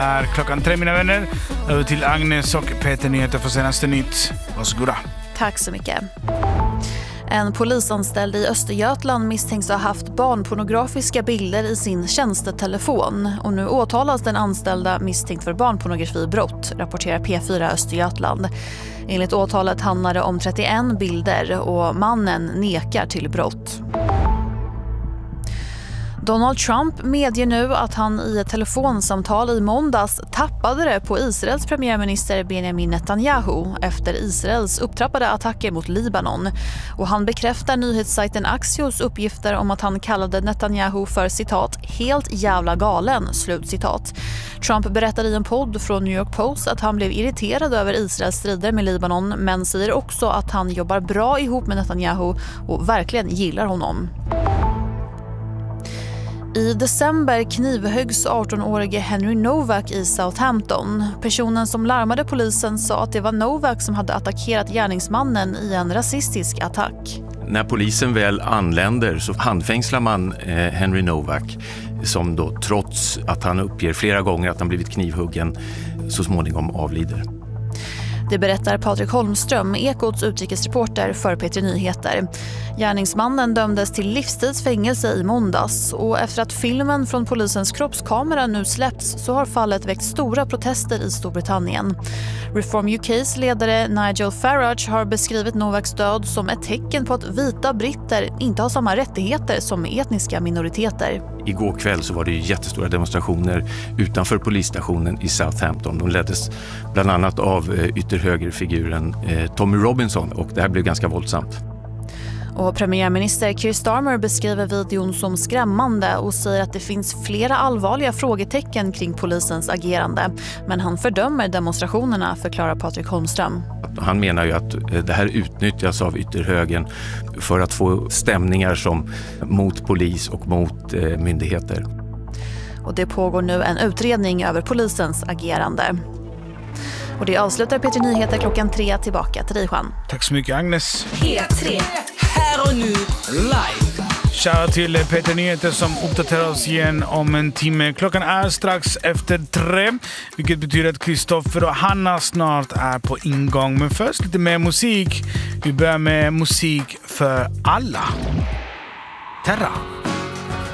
Är klockan 3 mina vänner. Över till Agnes och Peter Nyheter för senaste nytt. Varsågoda. Tack så mycket. En polisanställd i Östergötland misstänks ha haft barnpornografiska bilder i sin tjänstetelefon. Och nu åtalas den anställda misstänkt för barnpornografibrott, rapporterar P4 Östergötland. Enligt åtalet handlar det om 31 bilder och mannen nekar till brott. Donald Trump medger nu att han i ett telefonsamtal i måndags tappade det på Israels premiärminister Benjamin Netanyahu efter Israels upptrappade attacker mot Libanon. Och han bekräftar nyhetssajten Axios uppgifter om att han kallade Netanyahu för citat helt jävla galen, slutcitat. Trump berättade i en podd från New York Post att han blev irriterad över Israels strider med Libanon, men säger också att han jobbar bra ihop med Netanyahu och verkligen gillar honom. I december knivhöggs 18-årige Henry Novak i Southampton. Personen som larmade polisen sa att det var Novak som hade attackerat gärningsmannen i en rasistisk attack. När polisen väl anländer så handfängslar man Henry Novak som då trots att han uppger flera gånger att han blivit knivhuggen så småningom avlider. Det berättar Patrik Holmström, Ekots utrikesreporter för P3 Nyheter. Gärningsmannen dömdes till livstidsfängelse i måndags och efter att filmen från polisens kroppskamera nu släppts så har fallet väckt stora protester i Storbritannien. Reform UKs ledare Nigel Farage har beskrivit Novaks död som ett tecken på att vita britter inte har samma rättigheter som etniska minoriteter. Igår kväll så var det jättestora demonstrationer utanför polisstationen i Southampton. De leddes bland annat av ytterhögerfiguren Tommy Robinson och det här blev ganska våldsamt. Och premiärminister Keir Starmer beskriver videon som skrämmande och säger att det finns flera allvarliga frågetecken kring polisens agerande. Men han fördömer demonstrationerna, förklarar Patrik Holmström. Han menar ju att det här utnyttjas av ytterhögern för att få stämningar som mot polis och mot myndigheter. Och det pågår nu en utredning över polisens agerande. Och det avslutar P3 Nyheter klockan 3, tillbaka till dig, Juan. Tack så mycket, Agnes. P3, här och nu, live. Shoutout till P3 Nyheter som uppdaterar oss igen om en timme. Klockan är strax efter 3, vilket betyder att Kristoffer och Hanna snart är på ingång. Men först lite mer musik. Vi börjar med musik för alla. Terra.